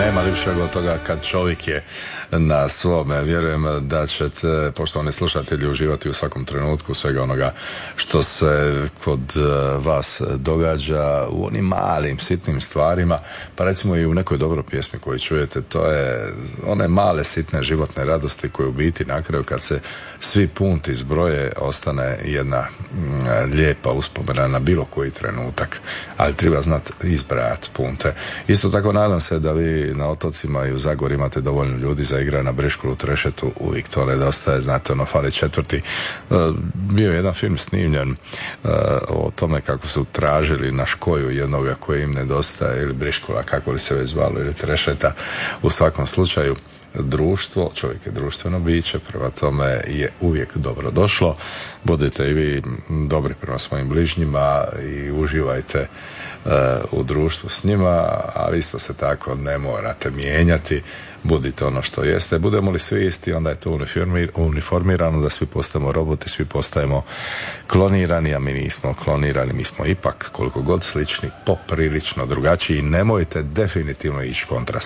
Nema lipšeg od toga kad čovjek je na svome. Vjerujem da ćete, poštovani slušatelji, uživati u svakom trenutku svega onoga što se kod vas događa u onim malim, sitnim stvarima, pa recimo i u nekoj dobroj pjesmi koju čujete. To je one male, sitne životne radosti koje u biti na kraju kad se svi punti zbroje ostane jedna lijepa uspomena na bilo koji trenutak, ali treba znati izbrajati punte. Isto tako nadam se da vi na otocima i u Zagori imate dovoljno ljudi za igre na briškulu, trešetu, uvijek to nedostaje, znate, ono fali četvrti. Bio je jedan film snimljen o tome kako su tražili na škoju jednoga koji im nedostaje, ili briškula, kako li se već zvalo, ili trešeta. U svakom slučaju društvo, čovjek je društveno biće, prema tome je uvijek dobro došlo. Budite i vi dobri prema svojim bližnjima i uživajte u društvu s njima, ali isto se tako ne morate mijenjati, budite ono što jeste. Budemo li svi isti, onda je to uniformirano da svi postajemo roboti, svi postajemo klonirani, a mi nismo klonirani, mi smo ipak koliko god slični, poprilično drugačiji. Nemojte definitivno ići kontra